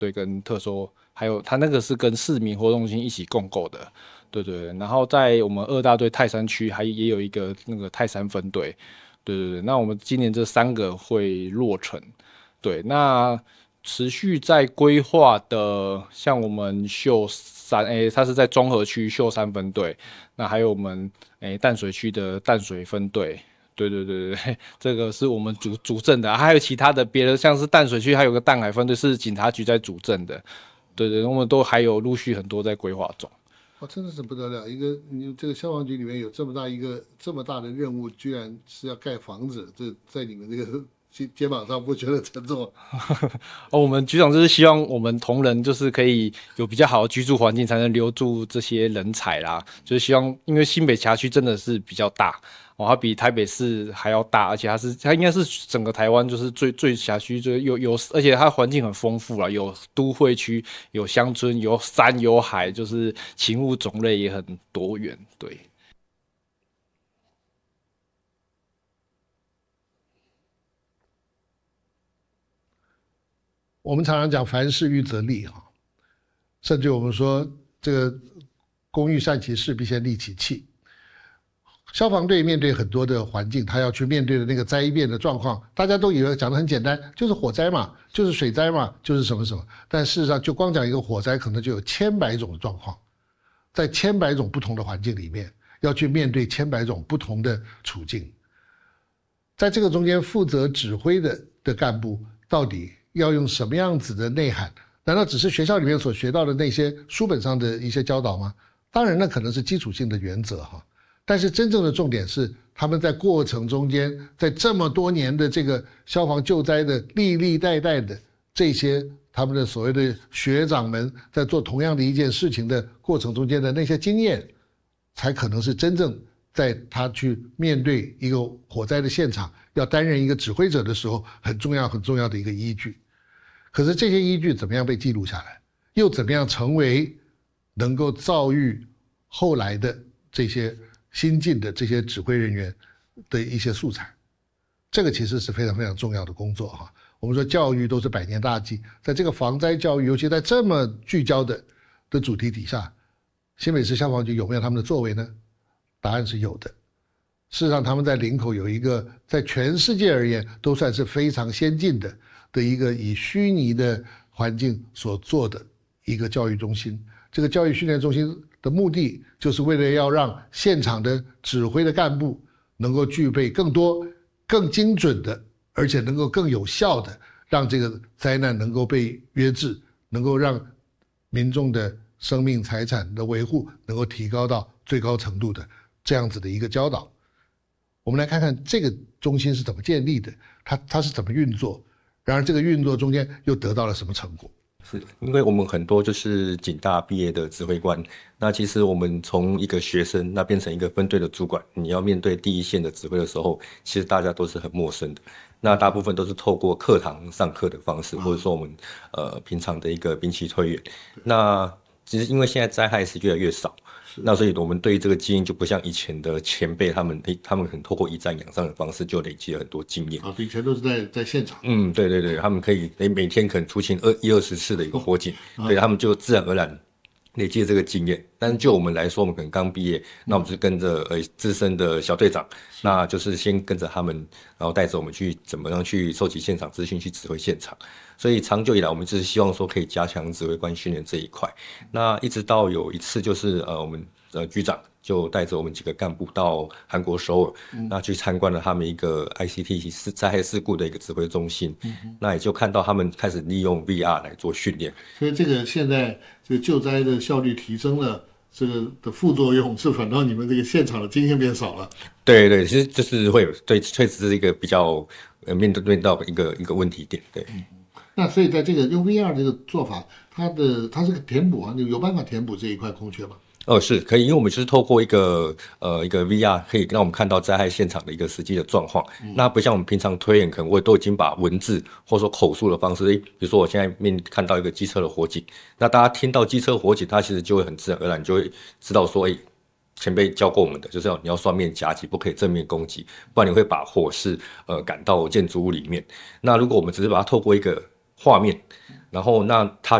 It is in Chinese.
对，跟特搜，还有他那个是跟市民活动中心一起共构的，对对对。然后在我们二大队泰山区也有一个那个泰山分队，对对对。那我们今年这3个会落成，对，那持续在规划的，像我们秀山，它是在中和区秀山分队，那还有我们淡水区的淡水分队，对对对对，这个是我们主政的，还有其他的别的，像是淡水区还有个淡海分队是警察局在主政的，对对，我们都还有陆续很多在规划中。 哇，真的是不得了！你这个消防局里面有这么大的任务，居然是要盖房子，这在你们这个肩膀上不觉得沉重啊？ 我们局长就是希望我们同仁就是可以有比较好的居住环境，才能留住这些人才啦。就是希望，因为新北辖区真的是比较大，它比台北市还要大，而且它应该是整个台湾就是最辖区而且它环境很丰富啦，有都会区，有乡村，有山有海，就是勤务种类也很多元，对。 我们常常讲凡事预则立哈，甚至我们说这个工欲善其事，必先利其器。消防队面对很多的环境，他要去面对的那个灾变的状况，大家都以为讲得很简单，就是火灾嘛，就是水灾嘛，就是什么什么。但事实上，就光讲一个火灾，可能就有千百种的状况，在千百种不同的环境里面，要去面对千百种不同的处境。在这个中间，负责指挥的干部到底要用什么样子的内涵？难道只是学校里面所学到的那些书本上的一些教导吗？当然，那可能是基础性的原则哈。但是真正的重点是，他们在过程中间，在这么多年的这个消防救灾的历历代代的这些他们的所谓的学长们，在做同样的一件事情的过程中间的那些经验，才可能是真正在他去面对一个火灾的现场，要担任一个指挥者的时候，很重要的一个依据。可是这些依据怎么样被记录下来，又怎么样成为能够造育后来的这些新进的这些指挥人员的一些素材？这个其实是非常非常重要的工作哈。我们说教育都是100年大计，在这个防灾教育，尤其在这么聚焦的主题底下，新北市消防局有没有他们的作为呢？答案是有的。事实上，他们在林口有一个在全世界而言都算是非常先进的一个以虚拟的环境所做的一个教育中心。这个教育训练中心的目的，就是为了要让现场的指挥的干部能够具备更多、更精准的，而且能够更有效的，让这个灾难能够被约制，能够让民众的生命财产的维护能够提高到最高程度的这样子的一个教导。我们来看看这个中心是怎么建立的，它是怎么运作，然而这个运作中间又得到了什么成果？ 是因为我们很多就是警大毕业的指挥官，那其实我们从一个学生那变成一个分队的主管，你要面对第一线的指挥的时候，其实大家都是很陌生的。那大部分都是透过课堂上课的方式，或者说我们平常的一个兵棋推演。那其实因为现在灾害是越来越少，那所以我们对于这个基因就不像以前的前辈，他们可能透过一战养伤的方式就累积了很多经验啊，以前都是在现场。 对对对，他们可以每天可能出勤20次的一个火警，对，他们就自然而然累积这个经验。但是就我们来说，我们可能刚毕业，那我们是跟着资深的小队长，那就是先跟着他们，然后带着我们去怎么样去收集现场资讯，去指挥现场。所以长久以来，我们就是希望说可以加强指挥官训练这一块。那一直到有一次，就是我们局长就带着我们几个干部到韩国首尔，那去参观了他们一个 ICT 灾害事故的一个指挥中心，那也就看到他们开始利用 VR 来做训练。 所以这个现在这个救灾的效率提升了，这个的副作用是反倒你们这个现场的经验变少了。 对对，其实就是会有，对，确实是一个比较面对到一个问题点，对。 那所以在这个用 VR 这个做法，它是个填补啊，有办法填补这一块空缺吗？ 是可以，因为我们就是透过一个 VR 可以让我们看到灾害现场的一个实际的状况。那不像我们平常推演，可能我都已经把文字或者说口述的方式，比如说我现在看到一个机车的火警，那大家听到机车火警，它其实就会很自然而然就会知道说，前辈教过我们的，就是你要双面夹击，不可以正面攻击，不然你会把火势赶到建筑物里面。那如果我们只是把它透过一个画面， 然后那他